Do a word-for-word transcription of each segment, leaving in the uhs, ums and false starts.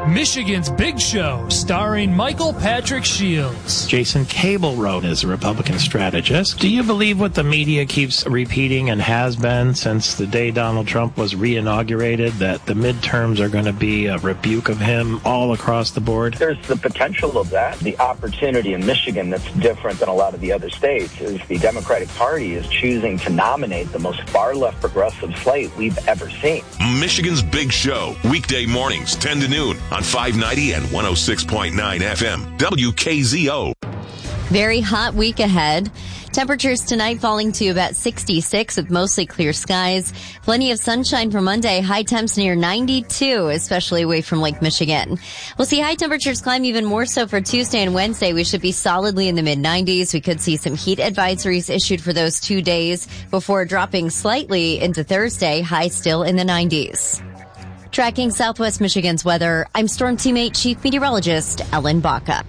Michigan's Big Show, starring Michael Patrick Shields. Jason Cable wrote as a Republican strategist. Do you believe what the media keeps repeating and has been since the day Donald Trump was re-inaugurated, that the midterms are going to be a rebuke of him all across the board? There's the potential of that. The opportunity in Michigan that's different than a lot of the other states is the Democratic Party is choosing to nominate the most far-left progressive slate we've ever seen. Michigan's Big Show, weekday mornings, ten to noon on five ninety and one oh six point nine F M, W K Z O. Very hot week ahead. Temperatures tonight falling to about sixty-six with mostly clear skies. Plenty of sunshine for Monday. High temps near ninety-two, especially away from Lake Michigan. We'll see high temperatures climb even more so for Tuesday and Wednesday. We should be solidly in the mid nineties. We could see some heat advisories issued for those two days before dropping slightly into Thursday. High still in the nineties. Tracking Southwest Michigan's weather, I'm Storm Team eight Chief Meteorologist Ellen Baca.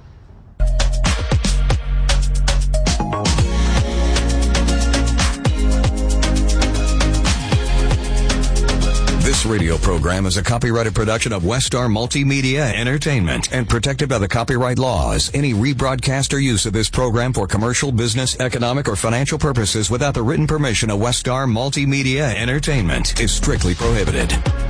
This radio program is a copyrighted production of Westar Multimedia Entertainment and protected by the copyright laws. Any rebroadcast or use of this program for commercial, business, economic, or financial purposes without the written permission of Westar Multimedia Entertainment is strictly prohibited.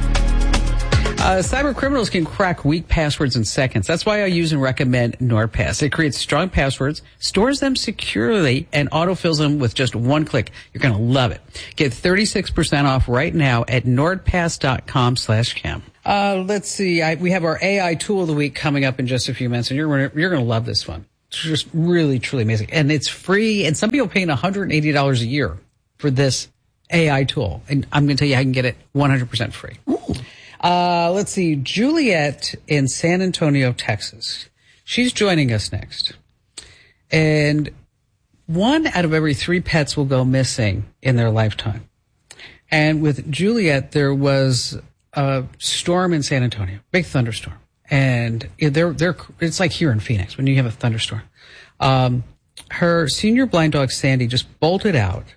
Uh, cyber criminals can crack weak passwords in seconds. That's why I use and recommend NordPass. It creates strong passwords, stores them securely, and autofills them with just one click. You're going to love it. Get thirty-six percent off right now at nordpass.com slash cam. Uh, let's see. I, we have our A I tool of the week coming up in just a few minutes, and you're gonna, you're going to love this one. It's just really, truly amazing. And it's free, and some people are paying one hundred eighty dollars a year for this A I tool. And I'm going to tell you, I can get it one hundred percent free. Ooh. Uh, let's see. Juliet in San Antonio, Texas. She's joining us next. And one out of every three pets will go missing in their lifetime. And with Juliet, there was a storm in San Antonio, big thunderstorm. And they're, they're, it's like here in Phoenix when you have a thunderstorm. Um, her senior blind dog, Sandy, just bolted out.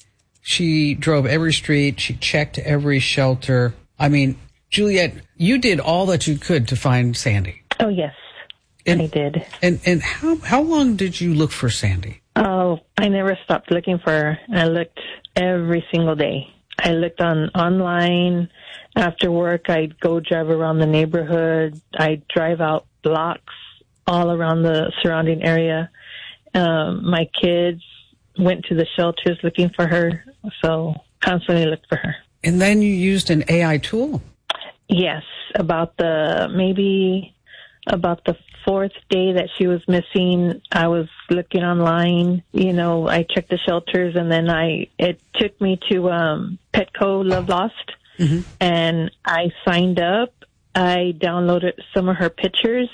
She drove every street. She checked every shelter. I mean, Juliet, you did all that you could to find Sandy. Oh, yes, and, I did. And and how how long did you look for Sandy? Oh, I never stopped looking for her. I looked every single day. I looked on online. After work, I'd go drive around the neighborhood. I'd drive out blocks all around the surrounding area. Um, my kids went to the shelters looking for her, so constantly looked for her. And then you used an A I tool. Yes, about the maybe about the fourth day that she was missing, I was looking online. You know, I checked the shelters, and then I it took me to um, Petco Love Lost, mm-hmm. and I signed up. I downloaded some of her pictures,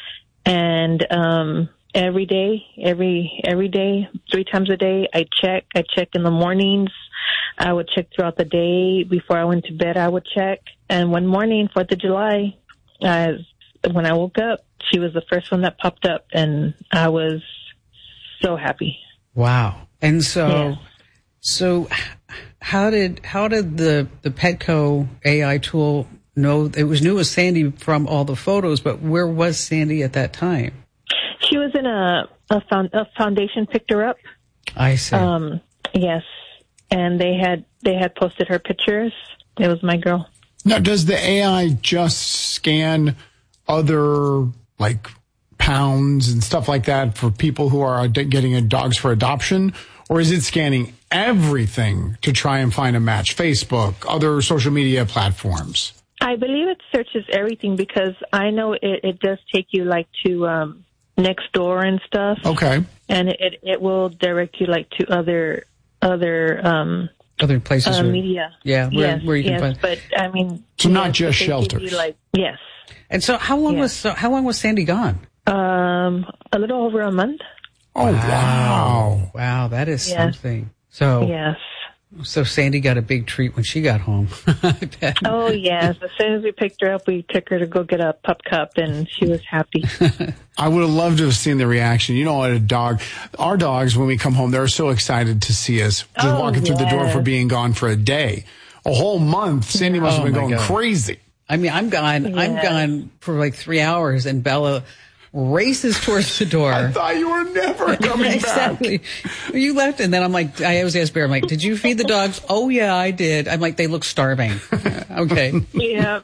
and um, every day, every every day, three times a day, I check. I check in the mornings. I would check throughout the day. Before I went to bed, I would check. And one morning, fourth of July, uh, when I woke up, she was the first one that popped up, and I was so happy. Wow. And so, yeah. so how did how did the, the Petco A I tool know? It was knew it was Sandy from all the photos, but where was Sandy at that time? She was in a, a, found, a foundation picked her up. I see. Um, yes. And they had they had posted her pictures. It was my girl. Now, does the A I just scan other, like, pounds and stuff like that for people who are ad- getting a dogs for adoption? Or is it scanning everything to try and find a match? Facebook, other social media platforms? I believe it searches everything because I know it, it does take you, like, to um, Nextdoor and stuff. Okay. And it, it will direct you, like, to other... other um other places uh, where, media yeah where, yes, where you can yes, find but I mean so yes, not just shelters like, yes. And so how long yes. was how long was Sandy gone? Um a little over a month. Oh, wow wow, wow that is yes. something. So yes so Sandy got a big treat when she got home. Oh yes, as soon as we picked her up, we took her to go get a pup cup, and she was happy. I would have loved to have seen the reaction. You know what, a dog, our dogs, when we come home, they're so excited to see us, just oh, walking yes. through the door for being gone for a day. A whole month, Sandy must oh have been going God. crazy. I mean, I'm gone. Yeah. I'm gone for like three hours, and Bella races towards the door. I thought you were never coming exactly. back. You left, and then I'm like, I always ask Bear, I'm like, did you feed the dogs? Oh, yeah, I did. I'm like, they look starving. Okay. Yeah.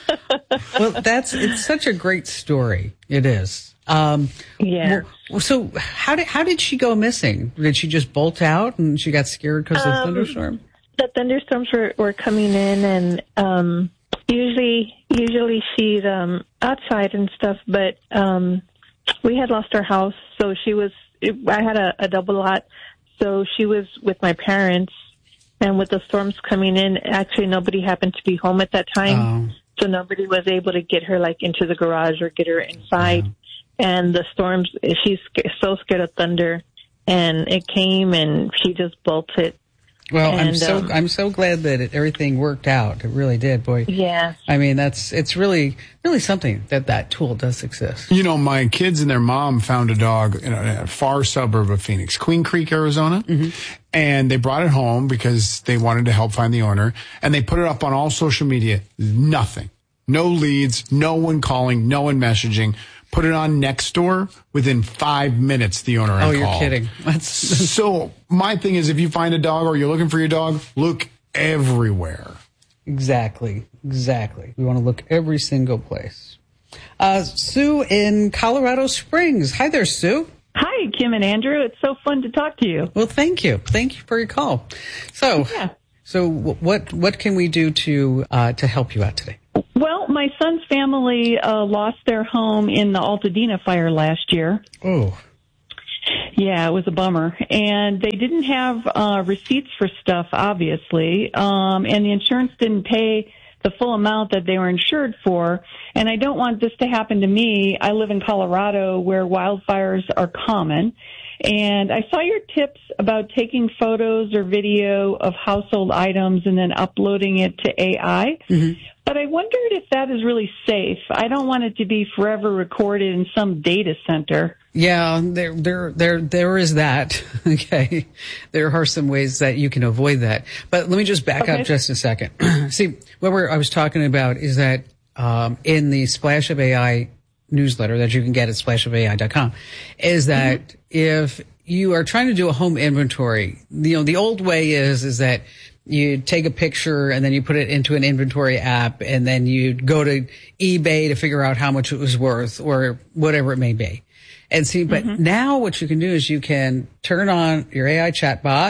Well, that's, it's such a great story. It is. Um, yeah. Well, so how did, how did she go missing? Did she just bolt out and she got scared because of the Um, thunderstorm? The thunderstorms were, were coming in, and um, usually usually she's um, outside and stuff, but um, we had lost our house, so she was, I had a, a double lot, so she was with my parents, and with the storms coming in, actually nobody happened to be home at that time, Oh. so nobody was able to get her like into the garage or get her inside, yeah. And the storms, she's so scared of thunder, and it came, and she just bolted. Well, and, I'm so um, I'm so glad that it, everything worked out. It really did, boy. Yeah. I mean, that's it's really really something that that tool does exist. You know, my kids and their mom found a dog in a, in a far suburb of Phoenix, Queen Creek, Arizona, mm-hmm. and they brought it home because they wanted to help find the owner, and they put it up on all social media. Nothing, no leads, no one calling, no one messaging. Put it on Nextdoor. Within five minutes, the owner had Oh, you're called. kidding. That's So my thing is, if you find a dog or you're looking for your dog, look everywhere. Exactly. Exactly. We want to look every single place. Uh, Sue in Colorado Springs. Hi there, Sue. Hi, Kim and Andrew. It's so fun to talk to you. Well, thank you. Thank you for your call. So, yeah. so what what can we do to uh, to help you out today? Well, my son's family uh, lost their home in the Altadena fire last year. Oh. Yeah, it was a bummer. And they didn't have uh, receipts for stuff, obviously, um, and the insurance didn't pay the full amount that they were insured for. And I don't want this to happen to me. I live in Colorado where wildfires are common. And I saw your tips about taking photos or video of household items and then uploading it to A I. Mm-hmm. But I wondered if that is really safe. I don't want it to be forever recorded in some data center. Yeah, there, there, there, there is that. Okay. There are some ways that you can avoid that. But let me just back okay. up just a second. See, what we're, I was talking about is that, um, in the Splash of A I newsletter that you can get at splash of A I dot com is that mm-hmm. if you are trying to do a home inventory, you know, the old way is, is that you take a picture and then you put it into an inventory app and then you go to eBay to figure out how much it was worth or whatever it may be. And see, but mm-hmm. now what you can do is you can turn on your A I chatbot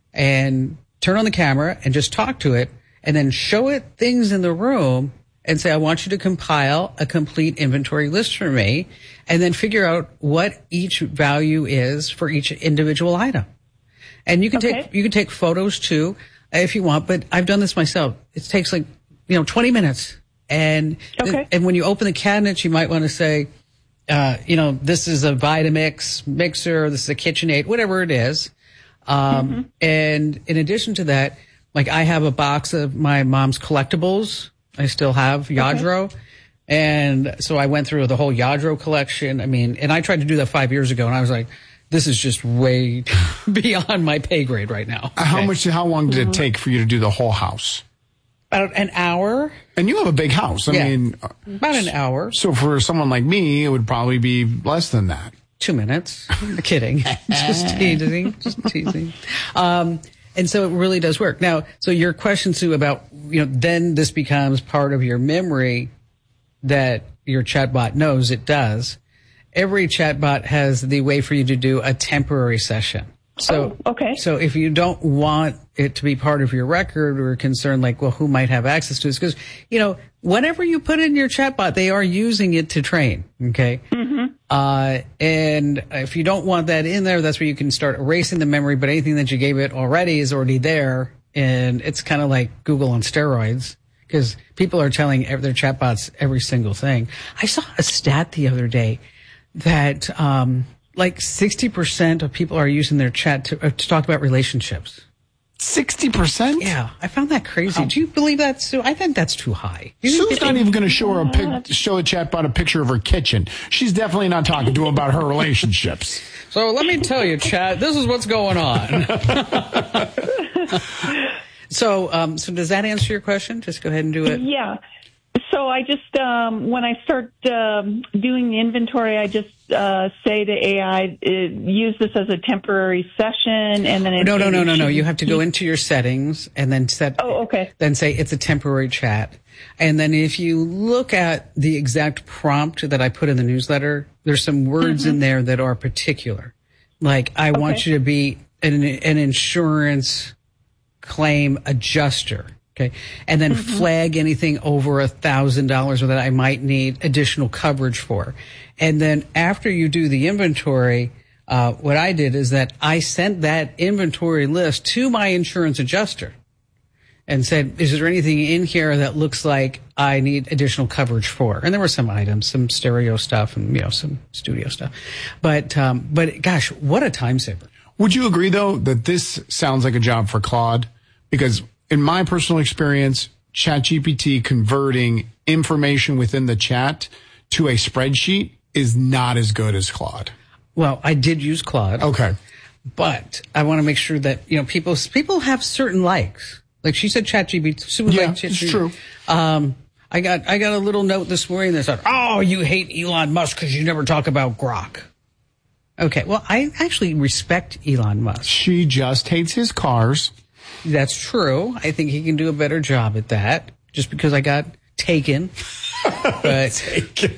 and turn on the camera and just talk to it and then show it things in the room and say, I want you to compile a complete inventory list for me and then figure out what each value is for each individual item. And you can okay. take, you can take photos too if you want, but I've done this myself. It takes like, you know, twenty minutes. And, okay. and when you open the cabinet, you might want to say, uh, you know, this is a Vitamix mixer, this is a KitchenAid, whatever it is. Um, mm-hmm. and in addition to that, like I have a box of my mom's collectibles. I still have Yadro. Okay. And so I went through the whole Yadro collection. I mean, and I tried to do that five years ago and I was like, this is just way beyond my pay grade right now. Okay. How much, how long did it take for you to do the whole house? About an hour. And you have a big house. I yeah. mean, about an hour. So for someone like me, it would probably be less than that. Two minutes. I'm kidding. Just teasing. Just teasing. Um, and so it really does work. Now, so your question, Sue, about, you know, then this becomes part of your memory that your chatbot knows it does. Every chatbot has the way for you to do a temporary session. So, oh, okay. So if you don't want it to be part of your record or concerned like, well, who might have access to this? Because, you know, whatever you put in your chatbot, they are using it to train. Okay. Mm-hmm. Uh, and if you don't want that in there, that's where you can start erasing the memory. But anything that you gave it already is already there. And it's kind of like Google on steroids because people are telling their chatbots every single thing. I saw a stat the other day that, um, like sixty percent of people are using their chat to, uh, to talk about relationships. sixty percent? Yeah. I found that crazy. Oh. Do you believe that, Sue? I think that's too high. You Sue's not even going to show her a pic, show a chatbot a picture of her kitchen. She's definitely not talking to him about her relationships. So let me tell you, chat, this is what's going on. so, um, so does that answer your question? Just go ahead and do it. Yeah. so I just, um, when I start um, doing the inventory, I just uh, say to A I, uh, use this as a temporary session, and then it, no, no, no, no, no. should- You have to go into your settings and then set. Oh, okay. Then say it's a temporary chat, and then if you look at the exact prompt that I put in the newsletter, there's some words Mm-hmm. in there that are particular, like I want Okay. you to be an, an insurance claim adjuster. Okay. And then Mm-hmm. flag anything over a thousand dollars or that I might need additional coverage for. And then after you do the inventory, uh, what I did is that I sent that inventory list to my insurance adjuster and said, is there anything in here that looks like I need additional coverage for? And there were some items, some stereo stuff and, you know, some studio stuff. But, um, but gosh, what a time saver. Would you agree, though, that this sounds like a job for Claude? Because in my personal experience, ChatGPT converting information within the chat to a spreadsheet is not as good as Claude. Well, I did use Claude. Okay. But I want to make sure that, you know, people, people have certain likes. Like she said, ChatGPT. Super Yeah, like it's ChatGPT. true. Um, I got, I got a little note this morning that said, oh, you hate Elon Musk because you never talk about Grok. Okay. Well, I actually respect Elon Musk. She just hates his cars. That's true. I think he can do a better job at that just because I got taken. But, Taken.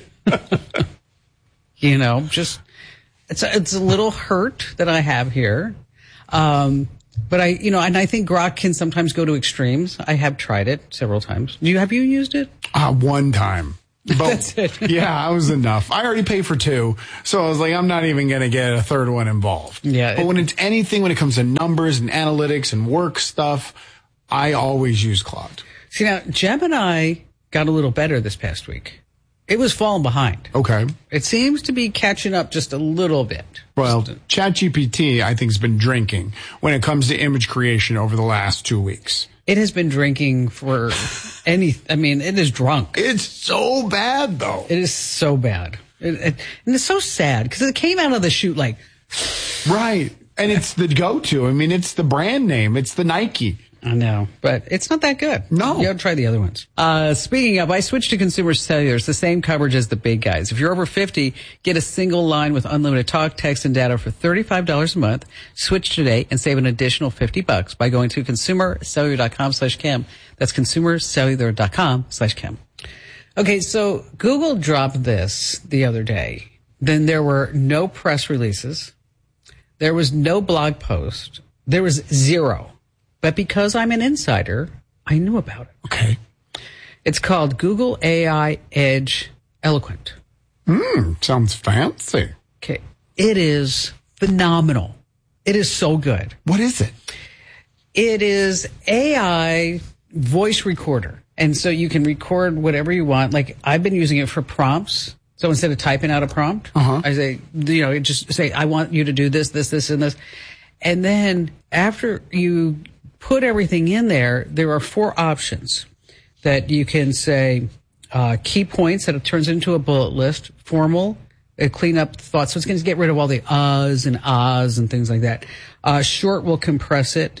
you know, just, it's a, it's a little hurt that I have here. Um, but I, you know, and I think Grok can sometimes go to extremes. I have tried it several times. Do you, have you used it? Uh, one time. But, That's it. Yeah, I was enough. I already paid for two, so I was like, I'm not even going to get a third one involved. Yeah, But it- when it's anything, when it comes to numbers and analytics and work stuff, I always use Claude. See, now, Gemini got a little better this past week. It was falling behind. Okay. It seems to be catching up just a little bit. Well, ChatGPT, I think, has been drinking when it comes to image creation over the last two weeks. It has been drinking for any, I mean, it is drunk. It's so bad, though. It is so bad. It, it, and it's so sad because it came out of the chute like, Right. And it's the go-to. I mean, it's the brand name. It's the Nike. I know, but it's not that good. No. You gotta try the other ones. Uh, speaking of, I switched to Consumer Cellular. It's the same coverage as the big guys. If you're over fifty, get a single line with unlimited talk, text, and data for thirty-five dollars a month. Switch today and save an additional fifty bucks by going to consumercellular.com slash chem. That's consumercellular.com slash chem. Okay, so Google dropped this the other day. Then there were no press releases. There was no blog post. There was zero. But because I'm an insider, I knew about it. Okay. It's called Google A I Edge Eloquent. Hmm. Sounds fancy. Okay. It is phenomenal. It is so good. What is it? It is A I voice recorder. And so you can record whatever you want. Like I've been using it for prompts. So instead of typing out a prompt, Uh-huh. I say, you know, just say, I want you to do this, this, this, and this. And then after you put everything in there, there are four options that you can say, uh, key points that it turns into a bullet list, formal, uh, clean up thoughts. So it's going to get rid of all the uhs and ahs and things like that. Uh, short will compress it.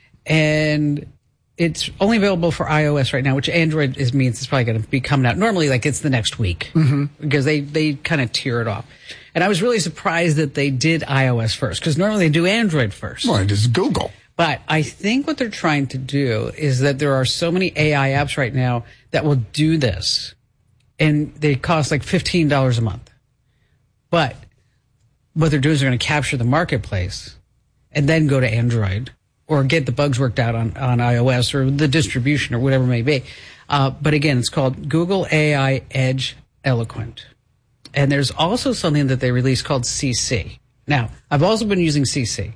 And it's only available for iOS right now, which Android is means it's probably going to be coming out. Normally, like it's the next week because they, they kind of tear it off. And I was really surprised that they did iOS first because normally they do Android first. Well, it is Google. But I think what they're trying to do is that there are so many A I apps right now that will do this, and they cost like fifteen dollars a month. But what they're doing is they're going to capture the marketplace and then go to Android or get the bugs worked out on, on iOS or the distribution or whatever it may be. Uh, but again, it's called Google A I Edge Eloquent. And there's also something that they released called C C. Now, I've also been using C C.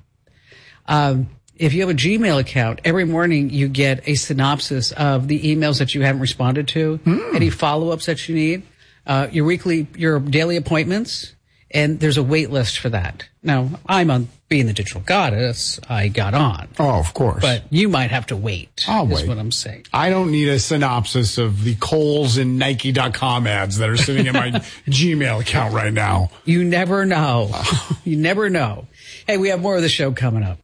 Um, if you have a Gmail account, every morning you get a synopsis of the emails that you haven't responded to, mm. any follow-ups that you need, uh, your weekly, your daily appointments, and there's a wait list for that. Now, I'm on being the digital goddess, I got on. Oh, of course. But you might have to wait. I'll is wait. what I'm saying. I don't need a synopsis of the Kohl's and Nike dot com ads that are sitting in my Gmail account right now. You never know. You never know. Hey, we have more of the show coming up.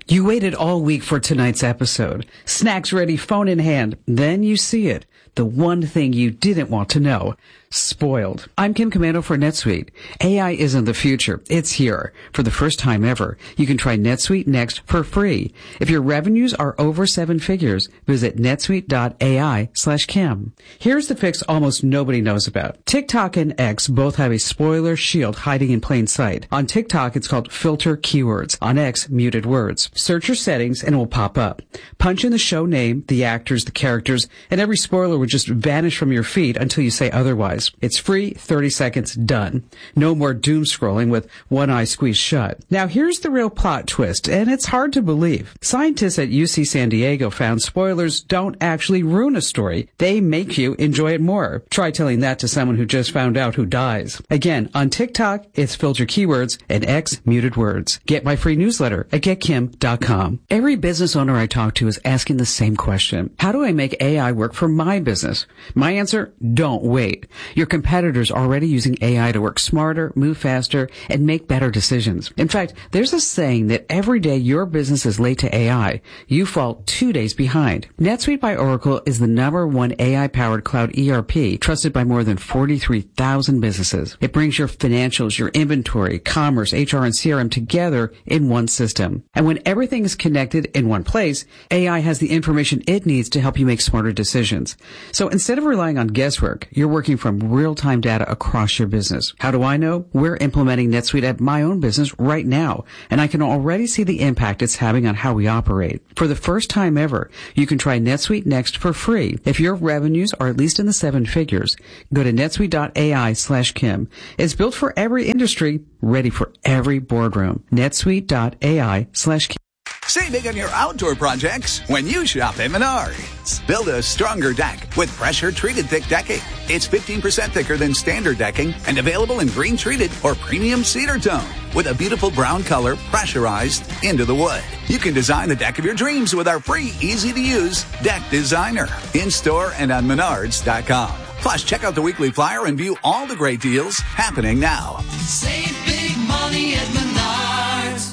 You waited all week for tonight's episode. Snacks ready, phone in hand. Then you see it. The one thing you didn't want to know. Spoiled. I'm Kim Commando for NetSuite. A I isn't the future. It's here. For the first time ever, you can try NetSuite Next for free. If your revenues are over seven figures, visit netsuite.ai slash Kim. Here's the fix almost nobody knows about. TikTok and X both have a spoiler shield hiding in plain sight. On TikTok, it's called filter keywords. On X, muted words. Search your settings and it will pop up. Punch in the show name, the actors, the characters, and every spoiler would just vanish from your feed until you say otherwise. It's free, thirty seconds, done. No more doom scrolling with one eye squeezed shut. Now here's the real plot twist, and it's hard to believe. Scientists at U C San Diego found spoilers don't actually ruin a story. They make you enjoy it more. Try telling that to someone who just found out who dies. Again, on TikTok, it's filter keywords and X muted words. Get my free newsletter at get kim dot com. Every business owner I talk to is asking the same question. How do I make A I work for my business? My answer, don't wait. Your competitors are already using A I to work smarter, move faster, and make better decisions. In fact, there's a saying that every day your business is late to A I, you fall two days behind. NetSuite by Oracle is the number one A I-powered cloud E R P trusted by more than forty-three thousand businesses. It brings your financials, your inventory, commerce, H R, and C R M together in one system. And when everything is connected in one place, A I has the information it needs to help you make smarter decisions. So instead of relying on guesswork, you're working from real-time data across your business. How do I know? We're implementing NetSuite at my own business right now, and I can already see the impact it's having on how we operate. For the first time ever, you can try NetSuite Next for free. If your revenues are at least in the seven figures, go to netsuite.ai slash Kim. It's built for every industry, ready for every boardroom. netsuite.ai slash Kim. Save big on your outdoor projects when you shop at Menards. Build a stronger deck with pressure-treated thick decking. It's fifteen percent thicker than standard decking and available in green-treated or premium cedar tone with a beautiful brown color pressurized into the wood. You can design the deck of your dreams with our free, easy-to-use Deck Designer in-store and on menards dot com. Plus, check out the weekly flyer and view all the great deals happening now. Save big money at Menards.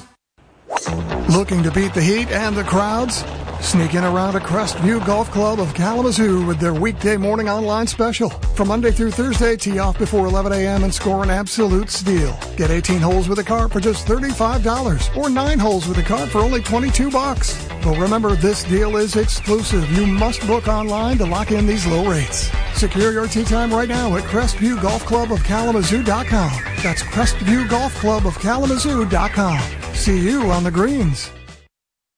Looking to beat the heat and the crowds? Sneak in around a Crestview Golf Club of Kalamazoo with their weekday morning online special. From Monday through Thursday, tee off before eleven a.m. and score an absolute steal. Get eighteen holes with a cart for just thirty-five dollars or nine holes with a cart for only twenty-two bucks. But remember, this deal is exclusive. You must book online to lock in these low rates. Secure your tee time right now at Crestview Golf Club of Kalamazoo dot com. That's Crestview Golf Club of Kalamazoo dot com. See you on the greens.